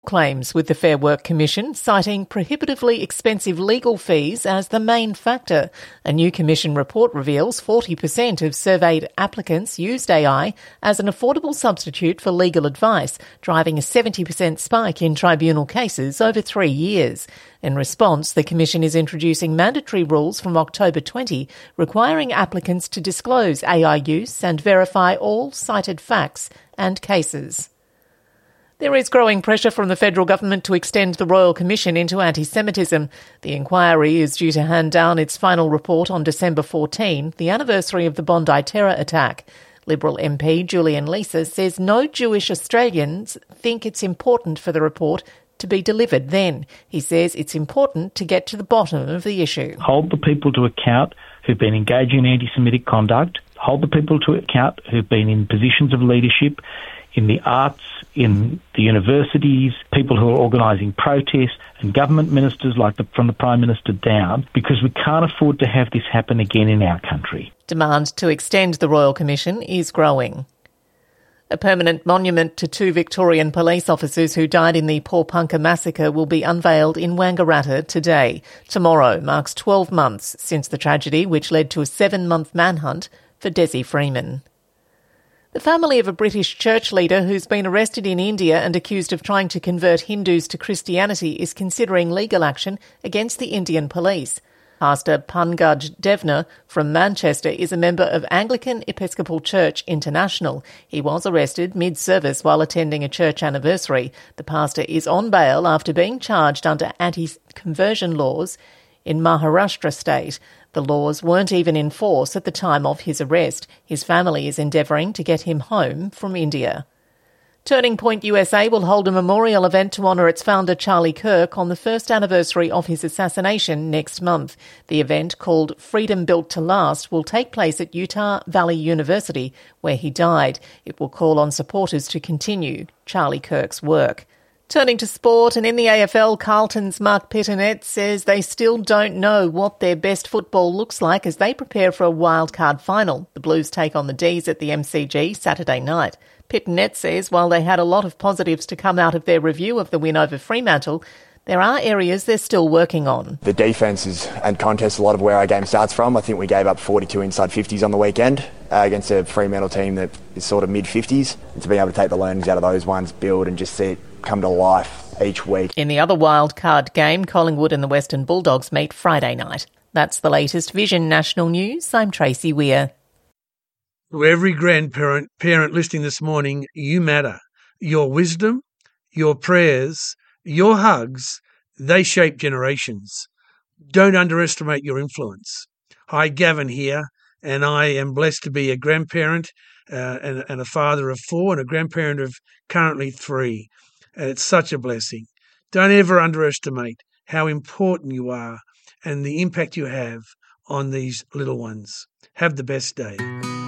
claims with the Fair Work Commission, citing prohibitively expensive legal fees as the main factor. A new Commission report reveals 40% of surveyed applicants used AI as an affordable substitute for legal advice, driving a 70% spike in tribunal cases over 3 years. In response, the Commission is introducing mandatory rules from October 20, requiring applicants to disclose AI use and verify all cited facts and cases. There is growing pressure from the federal government to extend the Royal Commission into anti-Semitism. The inquiry is due to hand down its final report on December 14, the anniversary of the Bondi terror attack. Liberal MP Julian Leeser says no Jewish Australians think it's important for the report to be delivered then. He says it's important to get to the bottom of the issue. Hold the people to account who've been engaging in anti-Semitic conduct. Hold the people to account who've been in positions of leadership in the arts, in the universities, people who are organising protests, and government ministers from the Prime Minister down, because we can't afford to have this happen again in our country. Demand to extend the Royal Commission is growing. A permanent monument to 2 Victorian police officers who died in the Pawnpukka massacre will be unveiled in Wangaratta today. Tomorrow marks 12 months since the tragedy, which led to a 7-month manhunt for Desi Freeman. The family of a British church leader who's been arrested in India and accused of trying to convert Hindus to Christianity is considering legal action against the Indian police. Pastor Pankaj Devner from Manchester is a member of Anglican Episcopal Church International. He was arrested mid-service while attending a church anniversary. The pastor is on bail after being charged under anti-conversion laws in Maharashtra state. The laws weren't even in force at the time of his arrest. His family is endeavouring to get him home from India. Turning Point USA will hold a memorial event to honour its founder Charlie Kirk on the first anniversary of his assassination next month. The event, called Freedom Built to Last, will take place at Utah Valley University, where he died. It will call on supporters to continue Charlie Kirk's work. Turning to sport, and in the AFL, Carlton's Mark Pittonet says they still don't know what their best football looks like as they prepare for a wildcard final. The Blues take on the D's at the MCG Saturday night. Pittonet says while they had a lot of positives to come out of their review of the win over Fremantle, there are areas they're still working on. The defence is and contest a lot of where our game starts from. I think we gave up 42 inside 50s on the weekend against a Fremantle team that is sort of mid-50s. And to be able to take the learnings out of those ones, build and just see it come to life each week. In the other wild card game, Collingwood and the Western Bulldogs meet Friday night. That's the latest Vision National News. I'm Tracy Weir. To every grandparent, parent listening this morning, you matter. Your wisdom, your prayers, your hugs, they shape generations. Don't underestimate your influence. Hi, Gavin here, and I am blessed to be a grandparent and a father of 4 and a grandparent of currently 3. And it's such a blessing. Don't ever underestimate how important you are and the impact you have on these little ones. Have the best day.